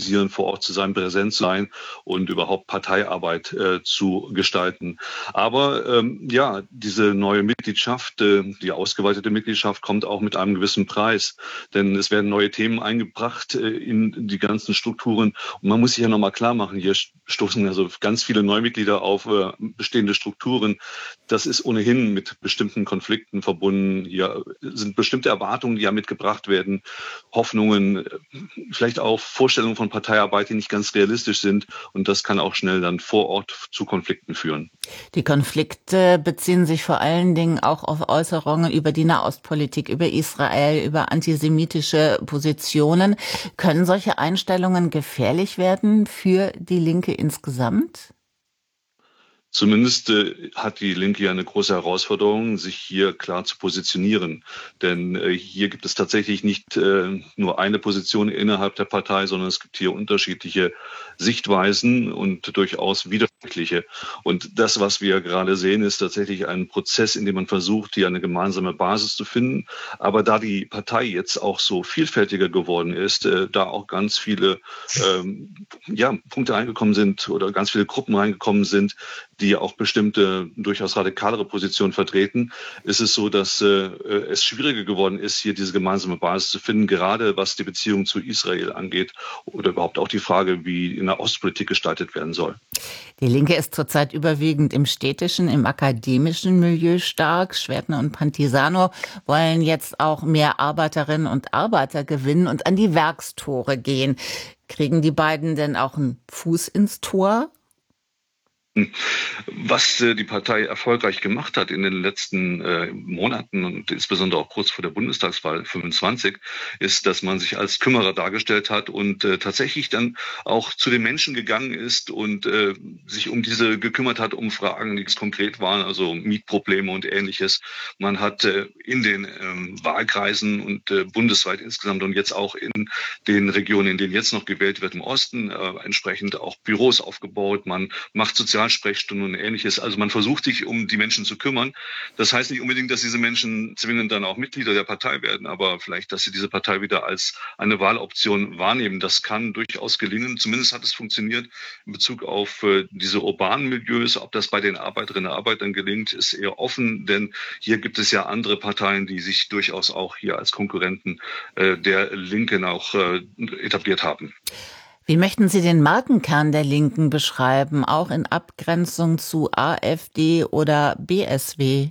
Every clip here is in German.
organisieren, vor Ort zu sein, präsent zu sein und überhaupt Parteiarbeit zu gestalten. Aber diese neue Mitgliedschaft, die ausgeweitete Mitgliedschaft, kommt auch mit einem gewissen Preis. Denn es werden neue Themen eingebracht in die ganzen Strukturen. Und man muss sich ja nochmal klar machen, hier stoßen also ganz viele Neumitglieder auf bestehende Strukturen. Das ist ohnehin mit bestimmten Konflikten verbunden. Hier sind bestimmte Erwartungen, die ja mitgebracht werden, Hoffnungen, vielleicht auch Vorstellungen von Parteiarbeit, die nicht ganz realistisch sind. Und das kann auch schnell dann vor Ort zu Konflikten führen. Die Konflikte beziehen sich vor allen Dingen auch auf Äußerungen über die Nahostpolitik, über Israel, über antisemitische Positionen. Können solche Einstellungen gefährlich werden für die Linke insgesamt? Zumindest hat die Linke ja eine große Herausforderung, sich hier klar zu positionieren. Denn hier gibt es tatsächlich nicht nur eine Position innerhalb der Partei, sondern es gibt hier unterschiedliche Sichtweisen und durchaus widersprüchliche. Und das, was wir gerade sehen, ist tatsächlich ein Prozess, in dem man versucht, hier eine gemeinsame Basis zu finden. Aber da die Partei jetzt auch so vielfältiger geworden ist, da auch ganz viele Punkte reingekommen sind oder ganz viele Gruppen reingekommen sind, die auch bestimmte, durchaus radikalere Positionen vertreten, ist es so, dass es schwieriger geworden ist, hier diese gemeinsame Basis zu finden, gerade was die Beziehung zu Israel angeht oder überhaupt auch die Frage, wie in der Ostpolitik gestaltet werden soll. Die Linke ist zurzeit überwiegend im städtischen, im akademischen Milieu stark. Schwertner und Pantisano wollen jetzt auch mehr Arbeiterinnen und Arbeiter gewinnen und an die Werkstore gehen. Kriegen die beiden denn auch einen Fuß ins Tor? Was die Partei erfolgreich gemacht hat in den letzten Monaten und insbesondere auch kurz vor der Bundestagswahl 25, ist, dass man sich als Kümmerer dargestellt hat und tatsächlich dann auch zu den Menschen gegangen ist und sich um diese gekümmert hat, um Fragen, die konkret waren, also Mietprobleme und Ähnliches. Man hat in den Wahlkreisen und bundesweit insgesamt und jetzt auch in den Regionen, in denen jetzt noch gewählt wird, im Osten, entsprechend auch Büros aufgebaut. Man macht Sozialsprechstunden und Ähnliches. Also man versucht sich um die Menschen zu kümmern. Das heißt nicht unbedingt, dass diese Menschen zwingend dann auch Mitglieder der Partei werden, aber vielleicht, dass sie diese Partei wieder als eine Wahloption wahrnehmen. Das kann durchaus gelingen. Zumindest hat es funktioniert in Bezug auf diese urbanen Milieus. Ob das bei den Arbeiterinnen und Arbeitern gelingt, ist eher offen, denn hier gibt es ja andere Parteien, die sich durchaus auch hier als Konkurrenten der Linken auch etabliert haben. Wie möchten Sie den Markenkern der Linken beschreiben, auch in Abgrenzung zu AfD oder BSW?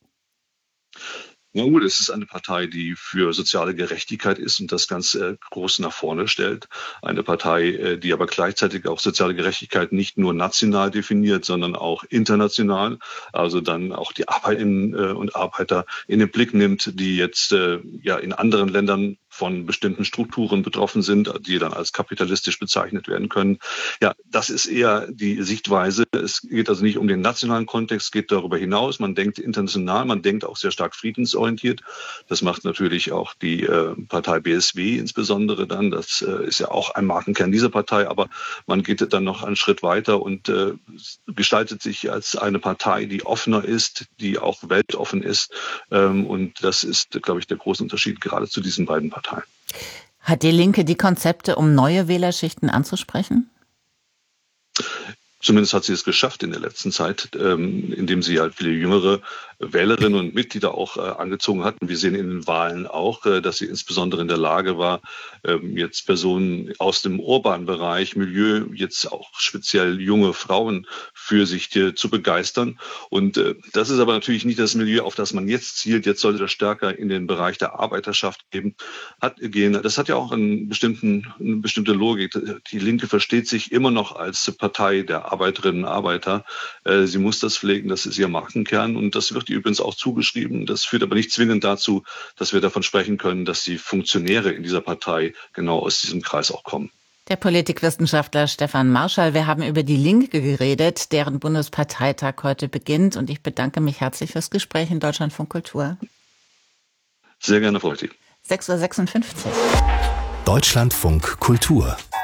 Na gut, es ist eine Partei, die für soziale Gerechtigkeit ist und das ganz groß nach vorne stellt. Eine Partei, die aber gleichzeitig auch soziale Gerechtigkeit nicht nur national definiert, sondern auch international. Also dann auch die Arbeiterinnen und Arbeiter in den Blick nimmt, die jetzt in anderen Ländern von bestimmten Strukturen betroffen sind, die dann als kapitalistisch bezeichnet werden können. Ja, das ist eher die Sichtweise. Es geht also nicht um den nationalen Kontext, es geht darüber hinaus. Man denkt international, man denkt auch sehr stark friedensorientiert. Das macht natürlich auch die Partei BSW insbesondere dann. Das ist ja auch ein Markenkern dieser Partei, aber man geht dann noch einen Schritt weiter und gestaltet sich als eine Partei, die offener ist, die auch weltoffen ist. Und das ist, glaube ich, der große Unterschied gerade zu diesen beiden Parteien. Hat die Linke die Konzepte, um neue Wählerschichten anzusprechen? Zumindest hat sie es geschafft in der letzten Zeit, indem sie halt viele jüngere Wählerinnen und Mitglieder auch angezogen hatten. Wir sehen in den Wahlen auch, dass sie insbesondere in der Lage war, jetzt Personen aus dem urbanen Bereich, Milieu, jetzt auch speziell junge Frauen für sich zu begeistern. Und das ist aber natürlich nicht das Milieu, auf das man jetzt zielt. Jetzt sollte das stärker in den Bereich der Arbeiterschaft gehen. Das hat ja auch eine bestimmte Logik. Die Linke versteht sich immer noch als Partei der Arbeiterinnen und Arbeiter. Sie muss das pflegen, das ist ihr Markenkern und das wird ihr übrigens auch zugeschrieben. Das führt aber nicht zwingend dazu, dass wir davon sprechen können, dass die Funktionäre in dieser Partei genau aus diesem Kreis auch kommen. Der Politikwissenschaftler Stefan Marschall, wir haben über die Linke geredet, deren Bundesparteitag heute beginnt und ich bedanke mich herzlich fürs Gespräch in Deutschlandfunk Kultur. Sehr gerne, Frau Reti. 6:56 Uhr. Deutschlandfunk Kultur